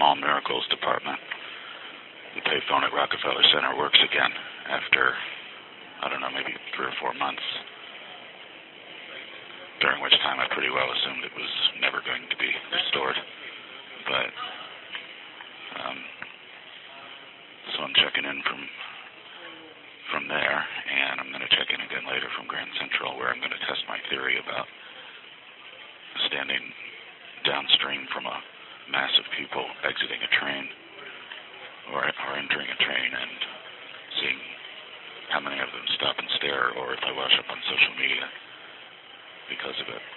Small Miracles Department. The payphone at Rockefeller Center works again after, I don't know, maybe 3 or 4 months, during which time I pretty well assumed it was never going to be restored. But, so I'm checking in from there, and I'm going to check in again later from Grand Central, where I'm going to test my theory about standing downstream from a mass of people exiting a train or entering a train and seeing how many of them stop and stare, or if I wash up on social media because of it.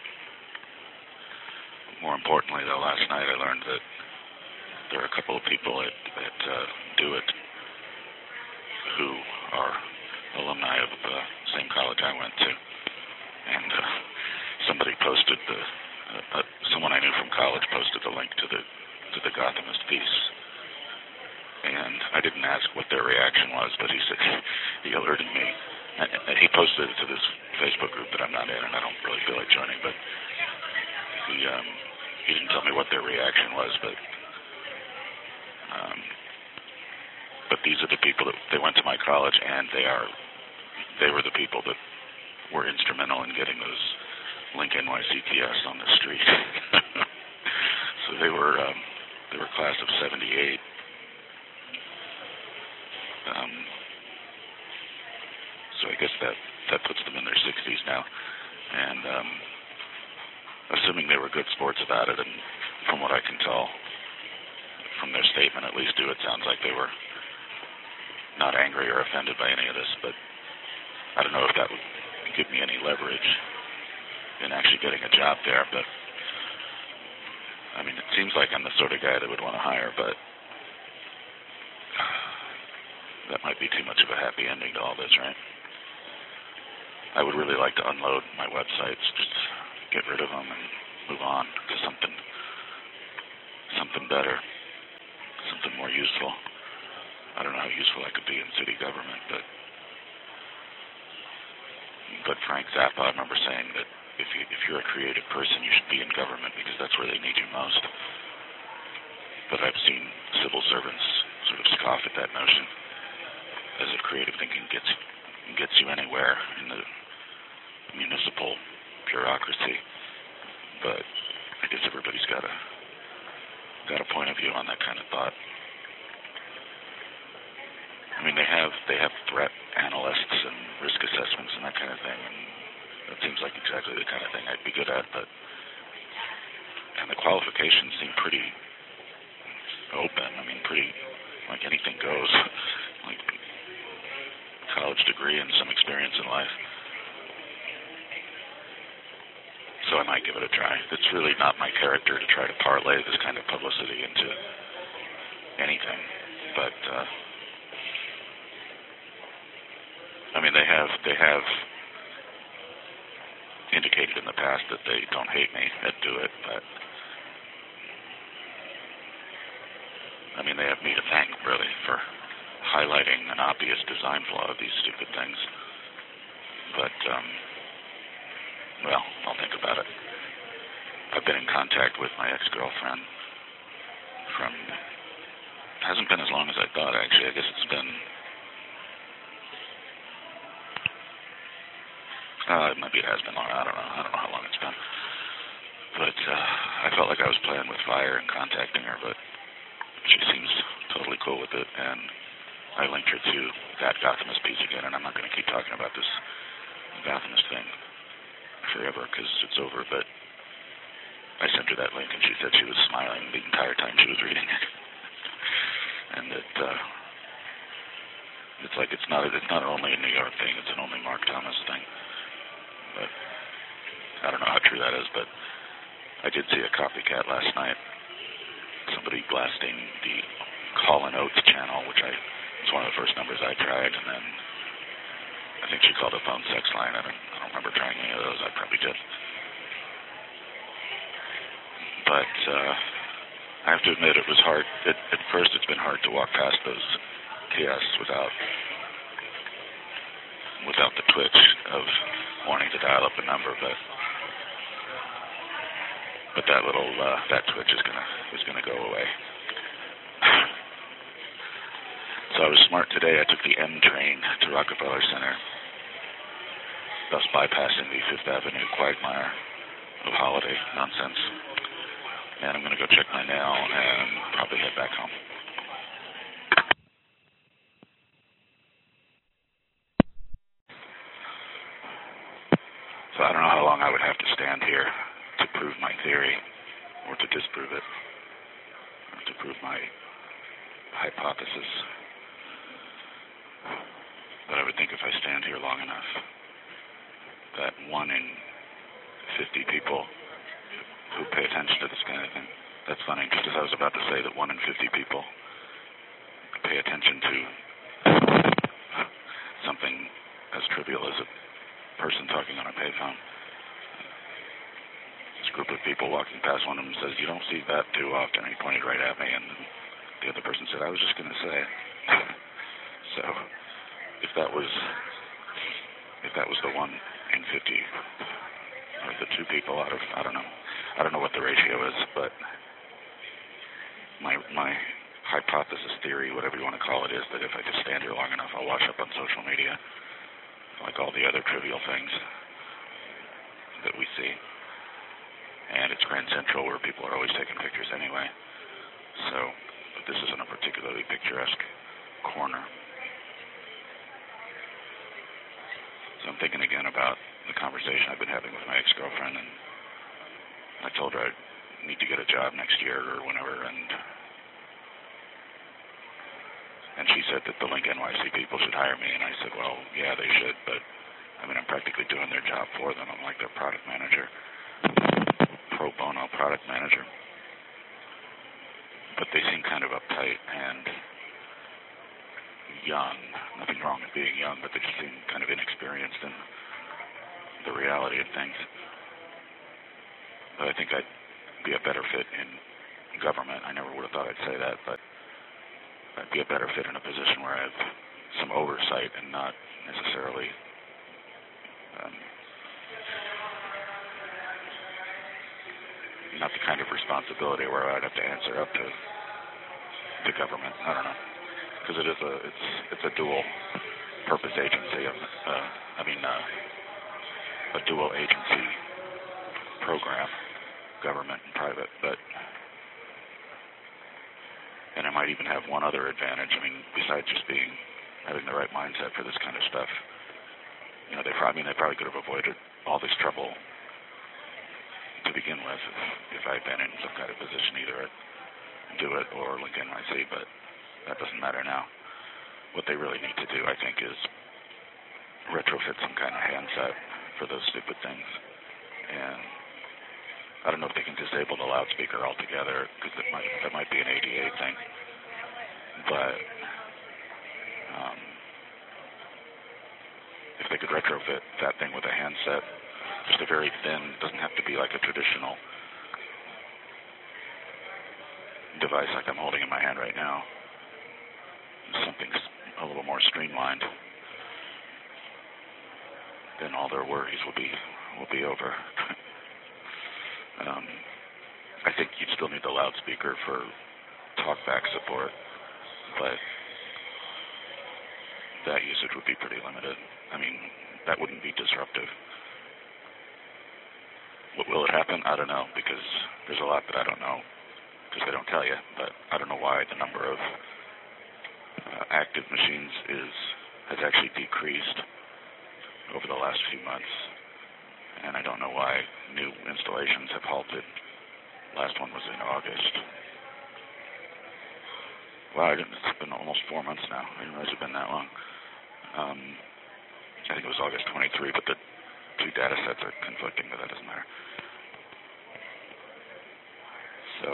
More importantly, though, last night I learned that there are a couple of people at DeWitt who are alumni of the same college I went to, and somebody posted someone I knew from college posted the link to the Gothamist piece, and I didn't ask what their reaction was, but he said he alerted me. And he posted it to this Facebook group that I'm not in, and I don't really feel like joining, but he didn't tell me what their reaction was, but these are the people that they went to my college, and they were the people that were instrumental in getting those Link NYCTS on the street. So they were class of '78. So I guess that puts them in their 60s now, and assuming they were good sports about it, and from what I can tell from their statement, at least it sounds like they were not angry or offended by any of this, but I don't know if that would give me any leverage in actually getting a job there. But I mean, it seems like I'm the sort of guy that would want to hire, but that might be too much of a happy ending to all this, right? I would really like to unload my websites, just get rid of them and move on to something better, something more useful. I don't know how useful I could be in city government, but Frank Zappa, I remember saying that if you're a creative person, you should be in government because that's where they need you most. But I've seen civil servants sort of scoff at that notion, as if creative thinking gets you anywhere in the municipal bureaucracy. But I guess everybody's got a point of view on that kind of thought. I mean, they have threat analysts and risk assessments and that kind of thing, and that seems like exactly the kind of thing I'd be good at. And the qualifications seem pretty open. I mean, pretty like anything goes, like college degree and some experience in life. So I might give it a try. It's really not my character to try to parlay this kind of publicity into anything, but I mean, they have indicated in the past that they don't hate me at DeWitt, but I mean, they have me to thank, really, for highlighting an obvious design flaw of these stupid things. But, well, I'll think about it. I've been in contact with my ex-girlfriend hasn't been as long as I thought, actually. I guess it's been, maybe it has been long. I don't know how long it's been. But I felt like I was playing with fire and contacting her, but she seems totally cool with it, and I linked her to that Gothamist piece again, and I'm not going to keep talking about this Gothamist thing forever because it's over, but I sent her that link, and she said she was smiling the entire time she was reading it. And that it's like it's not only a New York thing, it's an only Mark Thomas thing. But I don't know how true that is, but I did see a copycat last night. Somebody blasting the Call and Oates channel, which it's one of the first numbers I tried, and then I think she called a phone sex line. I don't remember trying any of those. I probably did. But I have to admit it was hard. At first it's been hard to walk past those kiosks without the twitch of wanting to dial up a number, but that little that twitch is gonna go away. So I was smart today. I took the M train to Rockefeller Center, thus bypassing the Fifth Avenue quagmire of holiday nonsense. And I'm going to go check my nail and probably head back home. So I don't know how long I would have to stand here to prove my theory, or to disprove it, or to prove my hypothesis. But I would think if I stand here long enough, that 1 in 50 people who pay attention to this kind of thing. That's funny, just as I was about to say that 1 in 50 people pay attention to something as trivial as a person talking on a payphone. This group of people walking past, one of them says, "You don't see that too often." He pointed right at me, and the other person said, "I was just going to say it." So if that was the 1 in 50, or the 2 people out of, I don't know what the ratio is, but my hypothesis, theory, whatever you want to call it, is that if I just stand here long enough, I'll wash up on social media, like all the other trivial things that we see. And it's Grand Central, where people are always taking pictures anyway. So this isn't a particularly picturesque corner. So I'm thinking again about the conversation I've been having with my ex-girlfriend, and I told her I need to get a job next year or whenever, and she said that the Link NYC people should hire me, and I said, well, yeah, they should, but I mean, I'm practically doing their job for them. I'm like their product manager, pro bono product manager. But they seem kind of uptight and young. Nothing wrong with being young, but they just seem kind of inexperienced in the reality of things. But I think I'd be a better fit in government. I never would have thought I'd say that, but I'd be a better fit in a position where I have some oversight and not necessarily not the kind of responsibility where I'd have to answer up to the government. I don't know, because it's a dual purpose agency. A dual agency program, government and private. And I might even have one other advantage. I mean, besides just having the right mindset for this kind of stuff. You know, they probably could have avoided all this trouble to begin with if I'd been in some kind of position either at Do It or Link NYC, but that doesn't matter now. What they really need to do, I think, is retrofit some kind of handset for those stupid things. And I don't know if they can disable the loudspeaker altogether, because that might be an ADA thing. But if they could retrofit that thing with a handset, just a very thin, doesn't have to be like a traditional device like I'm holding in my hand right now. Something a little more streamlined, then all their worries will be over. I think you'd still need the loudspeaker for talkback support, but that usage would be pretty limited. I mean, that wouldn't be disruptive. What will it happen? I don't know, because there's a lot that I don't know, because they don't tell you. But I don't know why the number of active machines has actually decreased over the last few months, and I don't know why new installations have halted. Last one was in August. Wow, it's been almost 4 months now. I didn't realize it had been that long. I think it was August 23, but the 2 data sets are conflicting, but that doesn't matter. So,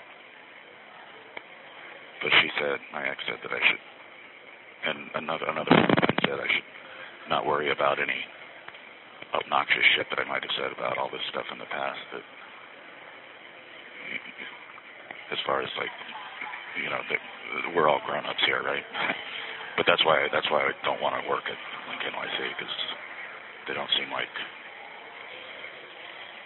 but she said, my ex said that I should, and another friend said I should not worry about any obnoxious shit that I might have said about all this stuff in the past. That, as far as like, you know, we're all grown-ups here, right? But that's why I don't want to work at Link NYC, because they don't seem like,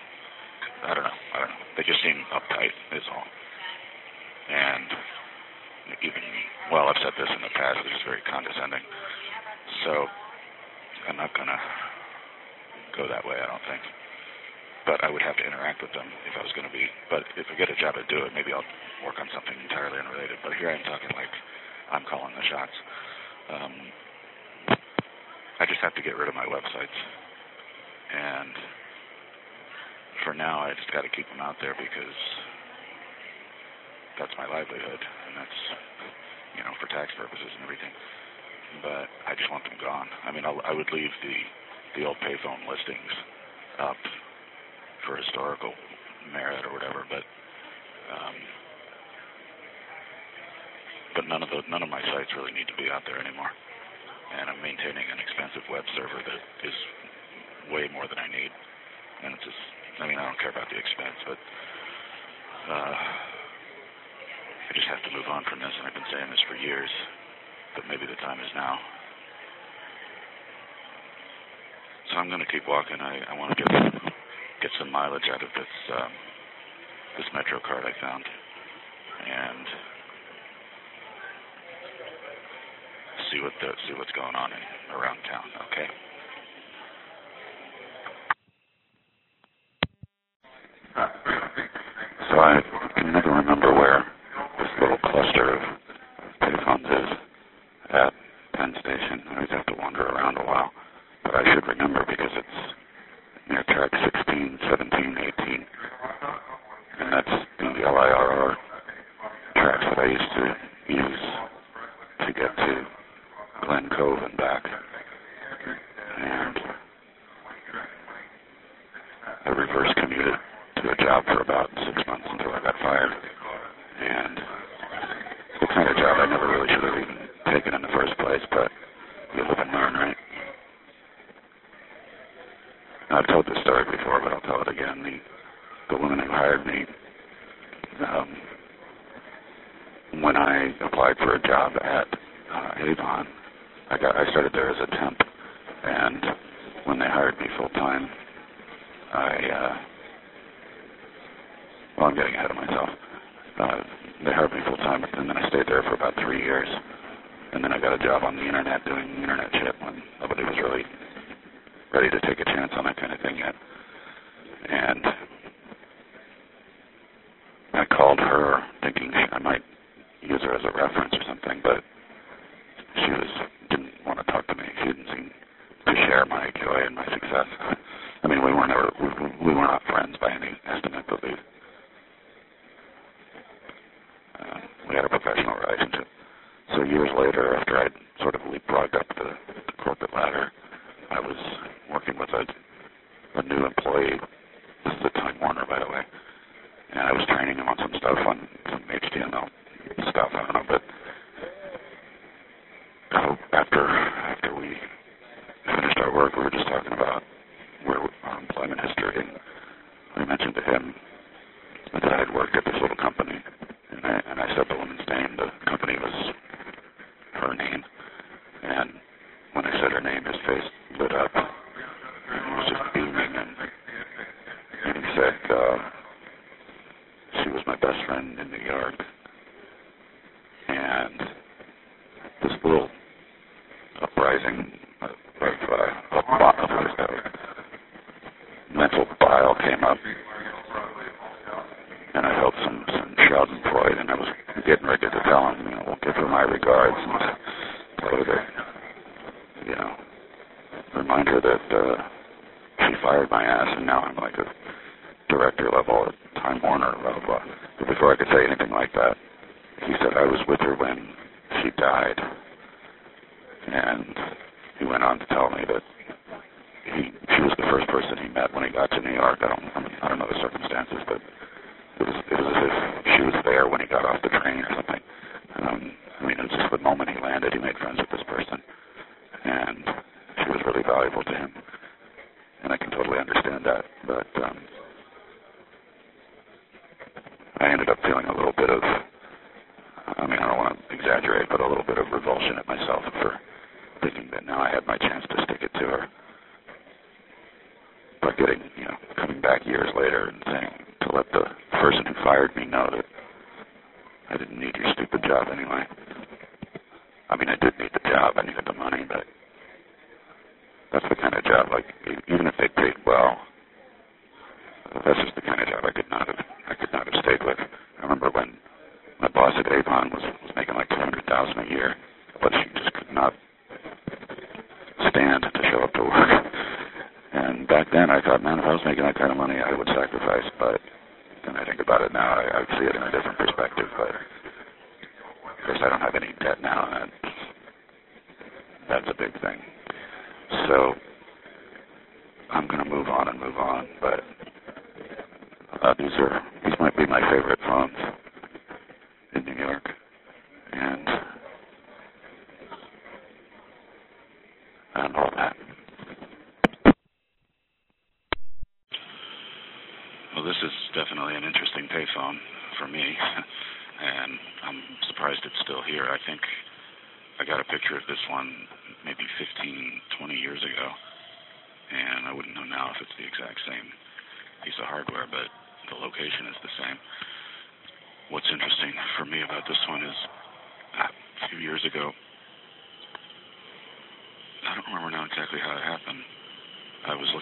I don't know. They just seem uptight, is all. And even, well, I've said this in the past, they're just very condescending. So I'm not going to go that way, I don't think. But I would have to interact with them if I was going to be. But if I get a job to do it, maybe I'll work on something entirely unrelated. But here I'm talking like I'm calling the shots. I just have to get rid of my websites. And for now, I just got to keep them out there because that's my livelihood. And that's, for tax purposes and everything. But I just want them gone. I mean, I would leave the old payphone listings up for historical merit or whatever, but none of my sites really need to be out there anymore. And I'm maintaining an expensive web server that is way more than I need. And it's just, I don't care about the expense, but I just have to move on from this. And I've been saying this for years, but maybe the time is now. So I'm going to keep walking. I want to get some mileage out of this Metro card I found, and see what's going on around town. Okay. So I can never remember where this little cluster of payphones is at Penn Station. I always have to wander around a while, but I should remember because it's near track 16, 17, 18, and that's the LIRR tracks that I used to use to get to Glen Cove and back. And I reverse commuted to a job for about 6 months until I got fired. And the kind of job I never really should have even taken in the first place, but you live and learn, right? I've told this story before, but I'll tell it again. The woman who hired me, when I applied for a job at Avon, I started there as a temp, and when they hired me full-time, I'm getting ahead of myself. They hired me full-time, and then I stayed there for about 3 years, and then I got a job on the internet doing internet shit when nobody was really ready to take a chance on that kind of thing yet. And I called her thinking I might use her as a reference or something, but she didn't want to talk to me. She didn't seem to share my joy and my success. I mean, we were not friends by any estimate, but we had a professional relationship. So years later, after I'd sort of leapfrogged up the corporate ladder, I was working with a new employee. This is at Time Warner, by the way. And I was training him on some stuff, on some HTML stuff, I don't know. But after we finished our work, we were just talking about our employment history. And I mentioned to him that I had worked at this little company. And I said the woman's name. The company was her name. And when I said her name, his face lit up. And he was just beaming. And he said, she was my best friend in New York. And this little uprising of mental bile came up. And I felt some schadenfreude, and I was getting ready to tell him, we'll give her my regards and tell her that, remind her that she fired my ass, and now I'm like a director level at Time Warner, blah, blah, blah. But before I could say anything like that, he said I was with her when she died. And he went on to tell me that she was the first person he met when he got to New York. I don't know the circumstances, but it was as if she was there when he got off the train or something. It was just the moment he landed, he made friends with this person. And she was really valuable to him. And I can totally understand that. But I ended up feeling a little bit of, I don't want to exaggerate, but a little bit of revulsion at myself for thinking that now I had my chance to stick it to her. But coming back years later and saying, to let the person who fired me know that I didn't need your stupid job anyway. I mean, I did need the job. I needed the money, but that's the kind of job, like, even if they paid well, that's just the kind of job I could not have stayed with. I remember when my boss at Avon was making like $200,000 a year, but she just could not stand to show up to work. And back then I thought, man, if I was making that kind of money, I would sacrifice. But when I think about it now, I see it in a different perspective. But of course, I don't have any debt now, and that's a big thing. So I'm going to move on and move on. But these might be my favorite phones in New York, and all that. Well, this is definitely an interesting payphone for me, and I'm surprised it's still here. I think I got a picture of this one maybe 15, 20 years ago, and I wouldn't know now if it's the exact same piece of hardware, but the location is the same. What's interesting for me about this one is a few years ago, I don't remember now exactly how it happened. I was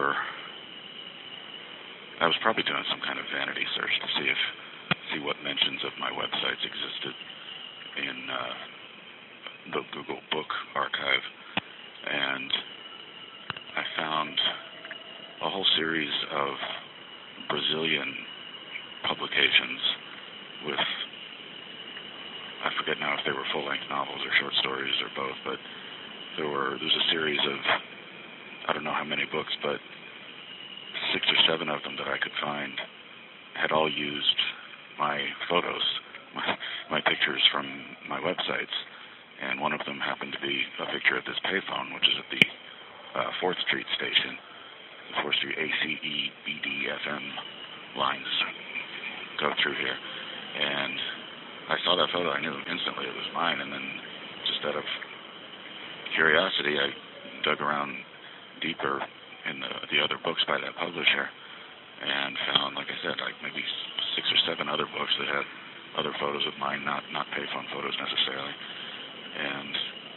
probably doing some kind of vanity search to see what mentions of my websites existed in the Google Book Archive, and I found a whole series of Brazilian publications with, I forget now if they were full-length novels or short stories or both, but there's a series of, I don't know how many books, but 6 or 7 of them that I could find had all used my photos, my pictures from my websites, and one of them happened to be a picture of this payphone, which is at the 4th Street station. The 4th Street ACEBD-FM lines go through here, and I saw that photo. I knew instantly it was mine, and then just out of curiosity, I dug around deeper in the other books by that publisher and found, like I said, like maybe 6 or 7 other books that had other photos of mine, not payphone photos necessarily. And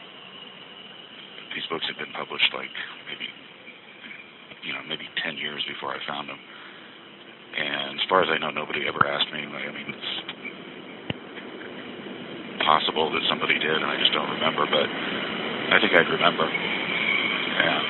these books had been published like maybe 10 years before I found them. And as far as I know, nobody ever asked me. I mean, it's possible that somebody did, and I just don't remember, but I think I'd remember. And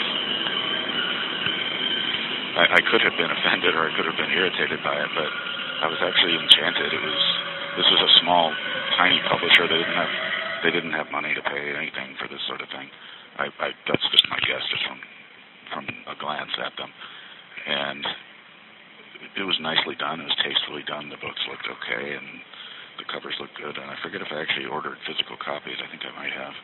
I could have been offended or I could have been irritated by it, but I was actually enchanted. This was a small, tiny publisher. They didn't have money to pay anything for this sort of thing. That's just my guess, just from a glance at them. And it was nicely done. It was tastefully done. The books looked okay, and the covers looked good. And I forget if I actually ordered physical copies. I think I might have.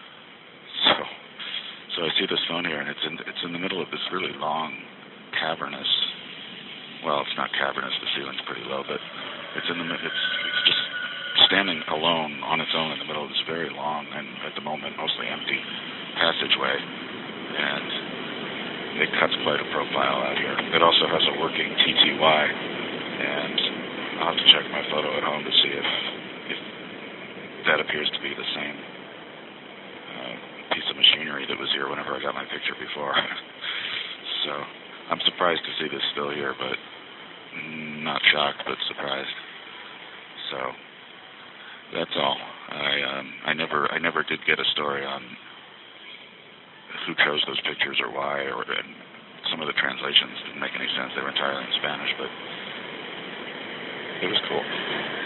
So I see this phone here, and it's in the middle of this really long, cavernous. Well, it's not cavernous. The ceiling's pretty low, but it's just standing alone on its own in the middle of this very long and at the moment mostly empty passageway, and it cuts quite a profile out here. It also has a working TTY, and I'll have to check my photo at home to see if that appears to be the same piece of machinery that was here whenever I got my picture before. So I'm surprised to see this still here, but not shocked, but surprised. So that's all. I never did get a story on who chose those pictures or why, and some of the translations didn't make any sense. They were entirely in Spanish, but it was cool.